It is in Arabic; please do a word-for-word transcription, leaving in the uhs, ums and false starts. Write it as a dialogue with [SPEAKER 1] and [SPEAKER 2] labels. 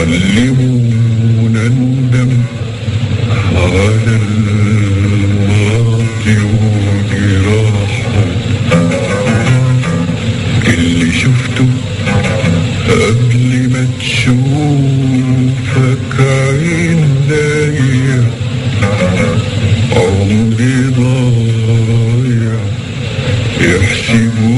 [SPEAKER 1] علمونا ندم على الماضي وجراحه، اللي شفته قبل ما تشوفك عينيا، عمري ضايع يحسبوا